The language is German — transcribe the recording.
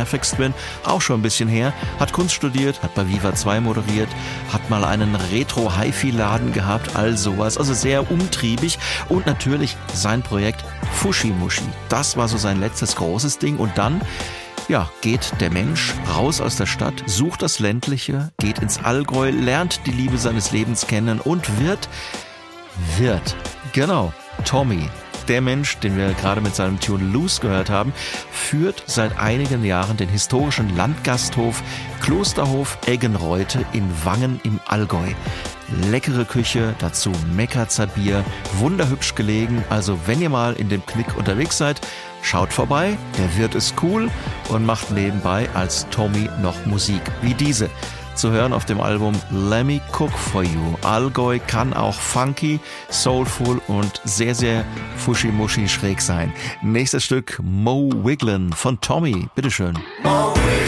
Aphex Twin, auch schon ein bisschen her, hat Kunst studiert, hat bei Viva 2 moderiert, hat mal einen Retro-Hi-Fi-Laden gehabt, all sowas, also sehr umtriebig und natürlich sein Projekt Fushi Mushi. Das war so sein letztes großes Ding und dann geht der Mensch raus aus der Stadt, sucht das Ländliche, geht ins Allgäu, lernt die Liebe seines Lebens kennen und wird Tommy. Der Mensch, den wir gerade mit seinem Tune Loose gehört haben, führt seit einigen Jahren den historischen Landgasthof Klosterhof Eggenreute in Wangen im Allgäu. Leckere Küche, dazu Mekatzer Bier, wunderhübsch gelegen. Also wenn ihr mal in dem Knick unterwegs seid, schaut vorbei, der Wirt ist cool und macht nebenbei als Tommy noch Musik wie diese. Zu hören auf dem Album Let Me Cook For You. Allgäu kann auch funky, soulful und sehr, sehr fuschi-muschi schräg sein. Nächstes Stück Mo Wigglin von Tommy. Bitteschön.